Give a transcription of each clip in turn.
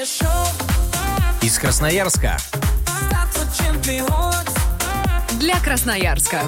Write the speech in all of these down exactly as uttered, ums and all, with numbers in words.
Из Красноярска. Для Красноярска.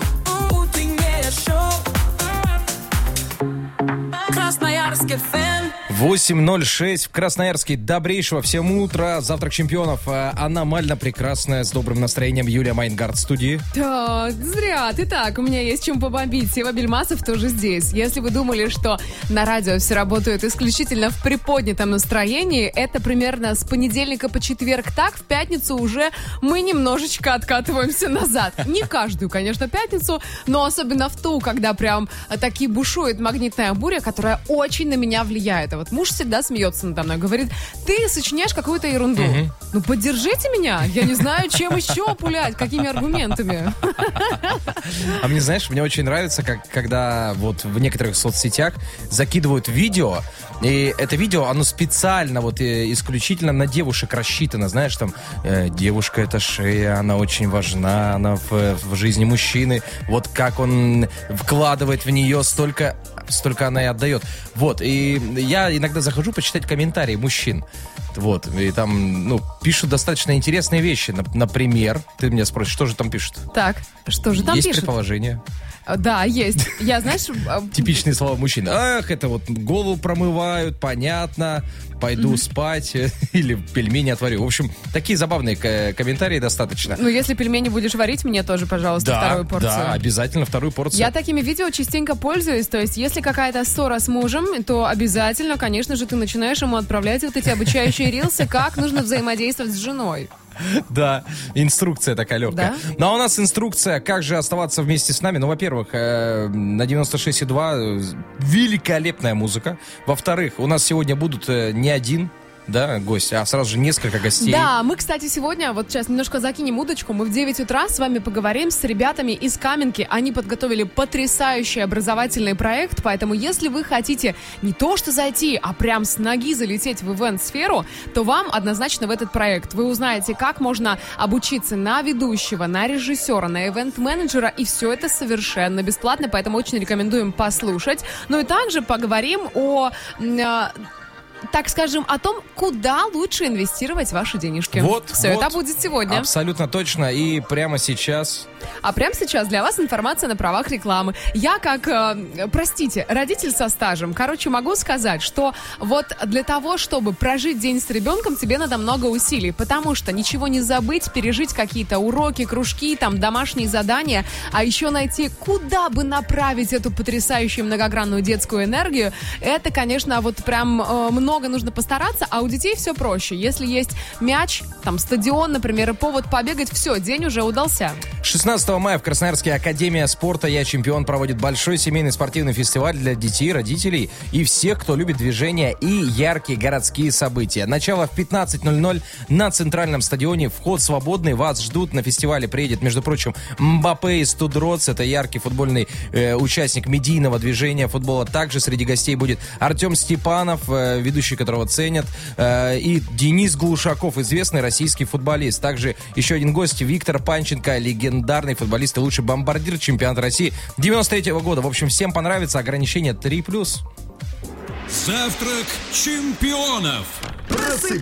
Красноярский фэн. восемь ноль шесть в Красноярске. Добрейшего всем утра. Завтрак чемпионов. Аномально прекрасная, с добрым настроением Юлия Майнгард в студии. Да, зря ты так. У меня есть чем побомбить. Сева Бельмасов тоже здесь. Если вы думали, что на радио все работает исключительно в приподнятом настроении, это примерно с понедельника по четверг. Так, в пятницу уже мы немножечко откатываемся назад. Не каждую, конечно, пятницу, но особенно в ту, когда прям таки бушует магнитная буря, которая очень на меня влияет. А вот муж всегда смеется надо мной, говорит: ты сочиняешь какую-то ерунду. Mm-hmm. Ну, поддержите меня. Я не знаю, чем еще пулять, какими аргументами. А мне, знаешь, мне очень нравится, как, когда вот в некоторых соцсетях закидывают видео, и это видео, оно специально вот исключительно на девушек рассчитано. Знаешь, там, э, девушка — это шея, она очень важна, она в, в жизни мужчины. Вот как он вкладывает в нее, столько, столько она и отдает. Вот, и я иногда захожу почитать комментарии мужчин. Вот, и там, ну, пишут достаточно интересные вещи. Например, ты меня спросишь, что же там пишут? Так, что же там есть пишут? Есть предположение? Да, есть. Я, знаешь... Типичные слова мужчин. Ах, это вот голову промывают, понятно, пойду mm-hmm. спать или пельмени отварю. В общем, такие забавные к- комментарии достаточно. Ну, если пельмени будешь варить, мне тоже, пожалуйста, да, вторую порцию. Да, обязательно вторую порцию. Я такими видео частенько пользуюсь. То есть, если какая-то ссора с мужем, то обязательно, конечно же, ты начинаешь ему отправлять вот эти обучающие рилсы, как нужно взаимодействовать с женой. Да, инструкция такая легкая. Да? Ну, а у нас инструкция, как же оставаться вместе с нами. Ну, во-первых, э, на девяносто шесть и два великолепная музыка. Во-вторых, у нас сегодня будут э, не один, да, гость, а сразу же несколько гостей. Да, мы, кстати, сегодня, вот сейчас немножко закинем удочку, мы в девять утра с вами поговорим с ребятами из Каменки. Они подготовили потрясающий образовательный проект, поэтому если вы хотите не то что зайти, а прям с ноги залететь в ивент-сферу, то вам однозначно в этот проект. Вы узнаете, как можно обучиться на ведущего, на режиссера, на ивент-менеджера, и все это совершенно бесплатно, поэтому очень рекомендуем послушать. Ну и также поговорим о... так скажем, о том, куда лучше инвестировать ваши денежки. Вот, Все вот, это будет сегодня. Абсолютно точно. И прямо сейчас... А прямо сейчас для вас информация на правах рекламы. Я как, э, простите, родитель со стажем, короче, могу сказать, что вот для того, чтобы прожить день с ребенком, тебе надо много усилий, потому что ничего не забыть, пережить какие-то уроки, кружки, там, домашние задания, а еще найти, куда бы направить эту потрясающую многогранную детскую энергию, это, конечно, вот прям э, много нужно постараться, а у детей все проще. Если есть мяч, там, стадион, например, и повод побегать, все, день уже удался. шестнадцатого мая в Красноярске Академия спорта «Я чемпион» проводит большой семейный спортивный фестиваль для детей, родителей и всех, кто любит движение и яркие городские события. Начало в пятнадцать ноль ноль на центральном стадионе. Вход свободный. Вас ждут. На фестивале приедет, между прочим, Мбаппе из Тудроц. Это яркий футбольный э, участник медийного движения футбола. Также среди гостей будет Артем Степанов, э, ведущий которого ценят, э, и Денис Глушаков, известный российский футболист. Также еще один гость — Виктор Панченко, легендарный футболист и лучший бомбардир чемпионата России девяносто третьего года. В общем, всем понравится. Ограничение три плюс. Завтрак чемпионов. Просыпайся!